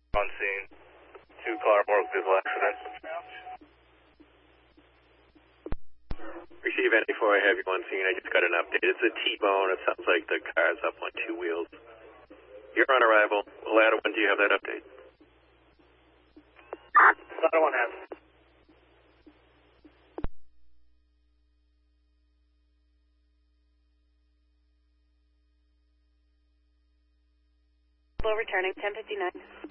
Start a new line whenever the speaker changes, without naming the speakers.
On scene. 2-car motor vehicle accident.
Receive any before I have you on scene. I just got an update. It's a T-bone. It sounds like the car's up on 2 wheels. You're on arrival. Ladder, when do you have that update?
Ladder 1 has.
Low returning, 1059.